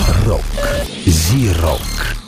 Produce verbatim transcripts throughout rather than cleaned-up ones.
Рок. Зи-рок.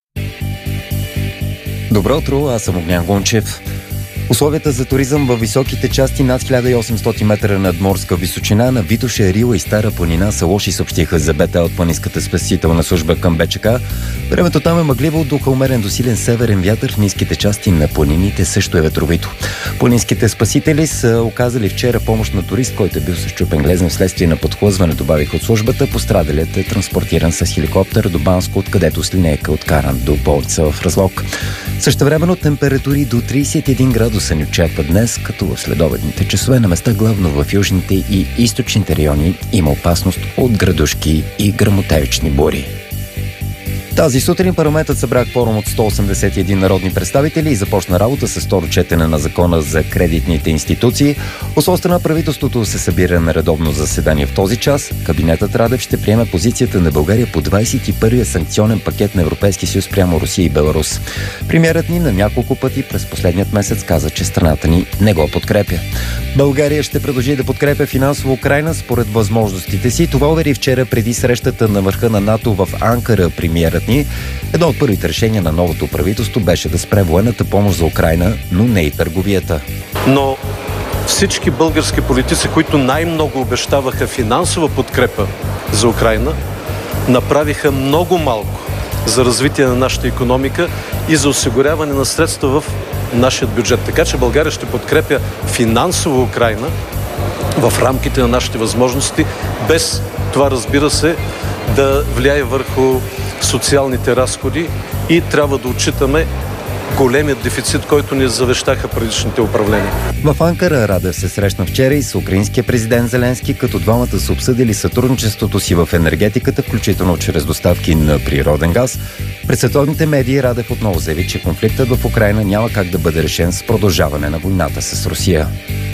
Добро утро, аз съм Огнян Гончев. Условията за туризъм във високите части над хиляда и осемстотин метра над морска височина на Витоша, Рила и Стара планина са лоши, съобщиха за БТА от Планинската спасителна служба към БЧК. Времето там е мъгливо, духа умерен до силен северен вятър, в ниските части на планините също е ветровито. Планинските спасители са оказали вчера помощ на турист, който е бил с счупен глезен вследствие на подхлъзване, добавих от службата. Пострадалият е транспортиран с хеликоптер до Банско, откъдето с линейка откаран до болница в Разлог. Същевременно температури до тридесет и един градуса ни очакват днес, като в следобедните часове на места главно в южните и източните райони има опасност от градушки и гръмотевични бури. Тази сутрин парламентът събра кворум от сто осемдесет и един народни представители и започна работа с второ четене на закона за кредитните институции. От страна правителството се събира на редовно заседание в този час. Кабинетът Радев ще приеме позицията на България по двадесет и първия санкционен пакет на Европейския съюз прямо Русия и Беларус. Премиерът ни на няколко пъти през последният месец каза, че страната ни не го подкрепя. България ще продължи да подкрепя финансово Украйна според възможностите си. Това увери вчера преди срещата на върха на НАТО в Анкара премиерът ни. Едно от първите решения на новото правителство беше да спре военната помощ за Украйна, но не и търговията. Но всички български политици, които най-много обещаваха финансова подкрепа за Украйна, направиха много малко за развитие на нашата икономика и за осигуряване на средства в нашия бюджет. Така че България ще подкрепя финансово Украйна в рамките на нашите възможности, без това, разбира се, да влияе върху социалните разходи и трябва да отчитаме големият дефицит, който ни завещаха предишните управления. В Анкара Радев се срещна вчера и с украинския президент Зеленски, като двамата са обсъдили сътрудничеството си в енергетиката, включително чрез доставки на природен газ. Пред световните медии Радев отново заяви, че конфликтът в Украйна няма как да бъде решен с продължаване на войната с Русия.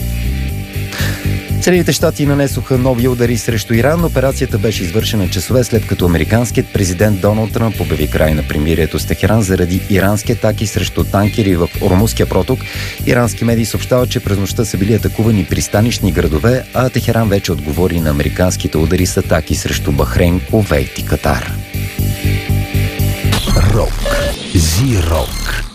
Съединените щати нанесоха нови удари срещу Иран. Операцията беше извършена часове след като американският президент Доналд Тръмп обяви край на примирието с Техеран заради ирански атаки срещу танкери в Ормузския проток. Ирански медии съобщават, че през нощта са били атакувани пристанищни градове, а Техеран вече отговори на американските удари с атаки срещу Бахрейн, Кувейт и Катар. Рок. Зи-рок.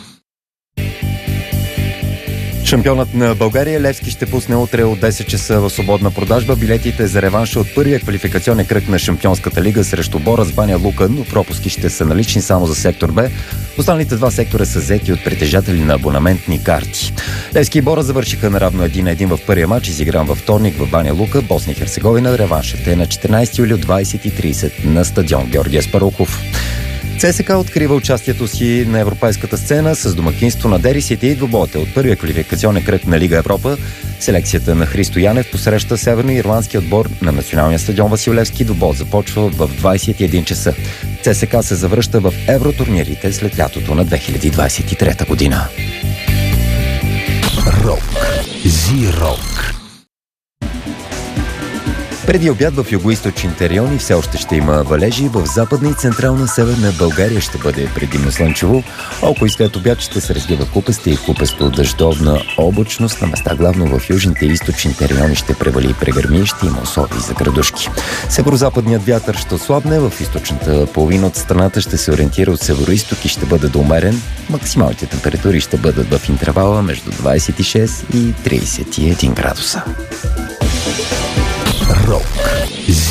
Шампионът на България Левски ще пусне утре от десет часа в свободна продажба билетите за реванша от първия квалификационен кръг на Шампионската лига срещу Бораз Баня Лука, но пропуски ще са налични само за сектор Б. Останалите два сектора са взети от притежатели на абонаментни карти. Левски и Бораз завършиха наравно един на един в първия матч, изигран във вторник в Баня Лука, Босна и Херцеговина. Реваншът е на четиринадесети юли от двадесет и тридесет на стадион Георги Аспарухов. ЦСКА открива участието си на европейската сцена с домакинство на Дери Сити и двубоите от първия квалификационен кръг на Лига Европа. Селекцията на Христо Янев посреща северноирландски отбор на националния стадион Васил Левски. Двубой започва в двадесет и един часа. ЦСКА се завръща в евротурнирите след лятото на две хиляди двадесет и трета година. Рок. Зи-рок. Преди обяд в югоизточните райони все още ще има валежи, в западна и централна северна България ще бъде предимно слънчево. Около и след обяд ще се разгива купеста и купесто дъждовна облачност. На места главно в южните и източните райони ще превали и прегърми, ще има условия за градушки. Северозападният вятър ще ослабне, в източната половина от страната ще се ориентира от североизток и ще бъде доумерен. Максималните температури ще бъдат в интервала между двадесет и шест и тридесет и един градуса. Рок.